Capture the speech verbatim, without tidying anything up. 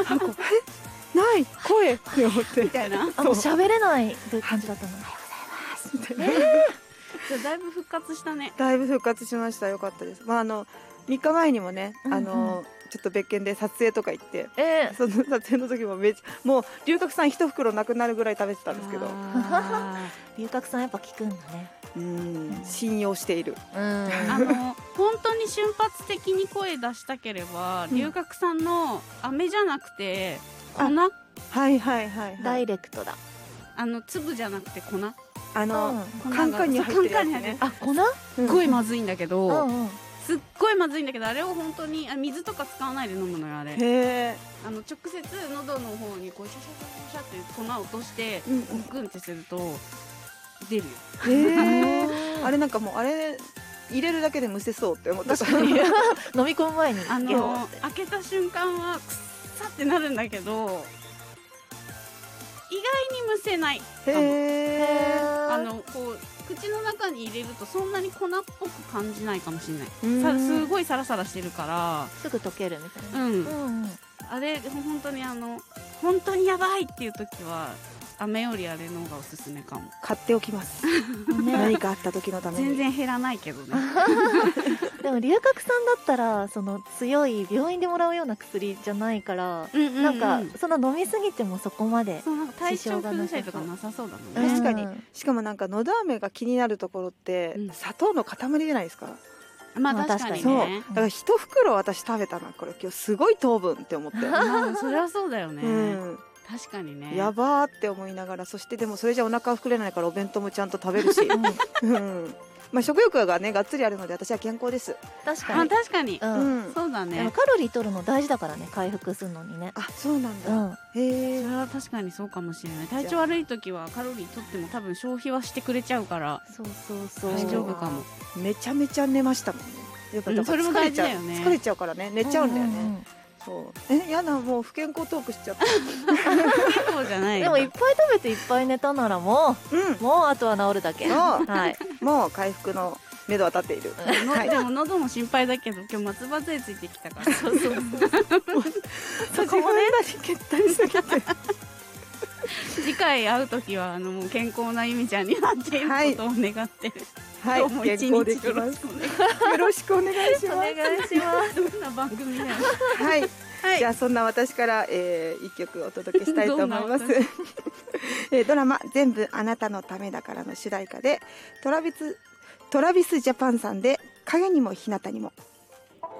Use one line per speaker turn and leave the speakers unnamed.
なんかえない声って思って
みたいな。
あ、もう喋れない感じだったの。
みたいな、
じゃあだいぶ復活したね。
だいぶ復活しました。よかったです。まああのみっかまえにもね、
うんうん、
あのちょっと別件で撮影とか行って、
えー、
その撮影の時もめちもう龍角散一袋なくなるぐらい食べてたんですけど、
龍角散やっぱ効くんだね。
うん、信用している。
うん、
あの本当に瞬発的に声出したければ、龍角散の飴じゃなくて粉、
はいはいはい、はい、
ダイレクトだ。
あの粒じゃなくて粉、
あの、
うん、
カンカンに入ってるやつね。
あ、粉？
すっごいまずいんだけど、
うんうん、
すっごいまずいんだけど、あれを本当にあ水とか使わないで飲むのよ。あれ、
へえ。
あの直接喉の方にこうシャシャシャシャって粉を落として
うんうん
グンってすると出るよ。
へえ。あれなんかもうあれ入れるだけでむせそうって思ってた。
飲み込む前に
あの開けた瞬間はくっさってなるんだけど、意外にむせないかも。
へ
あのこう口の中に入れるとそんなに粉っぽく感じないかもしれない。
うん
さすごいサラサラしてるから
すぐ溶けるみたいな。
うん、
うんうん、
あれ本当にあの本当にやばいっていう時は飴よりあれの方がおすすめかも。
買っておきます。
ね、
何かあった時のために。
全然減らないけどね。
でも龍角散だったらその強い病院でもらうような薬じゃないから、
うんうんうん、
なんかその飲みすぎてもそこまで
そうなんか体調崩したりとかなさそうだもんね。
確かに、
うん、
しかもなんかのど飴が気になるところって、うん、砂糖の塊じゃないですか。
まあ確かにね。
そうだから一袋私食べたな、これ今日すごい糖分って思って。
それはそうだよね、うん、確かにね。
やばーって思いながら、そしてでもそれじゃお腹膨れないからお弁当もちゃんと食べるし、うん、まあ食欲がねがっつりあるので私は健康です。
確かに。
あ、確かに、
うん、
そうだね。
でもカロリー取るの大事だからね、回復するのにね。
あ、そうなんだ、
うん、
へえ。
それは確かにそうかもしれない。体調悪い時はカロリー取っても多分消費はしてくれちゃうから、
そうそうそう、
大丈夫かも。
めちゃめちちゃ寝ましたもんね。やっぱ
それも大事だよね。
疲れちゃうからね、寝ちゃうんだよね、うんうんうん、そうえやだ、もう不健康トークしちゃった
不健康じゃない。
でもいっぱい食べていっぱい寝たならもう、うん、もうあとは治るだけ。
もう、
はい、
もう回復の目処は立っている、
うん、はい、でも喉も心配だけど今日松葉杖ついてきたから
そうそうそう
そこもね血体すぎて
次回会う時はあのもう健康なゆみちゃんになっていることを願ってる。
はい、
どうも一日
健康できます。よろしくお願いします。
お願いします。
どんな番組なの。
はい、はい、じゃあそんな私から、えー、一曲お届けしたいと思います。えー、ドラマ全部あなたのためだからの主題歌でトラビストラビスジャパンさんで影にも日向にも。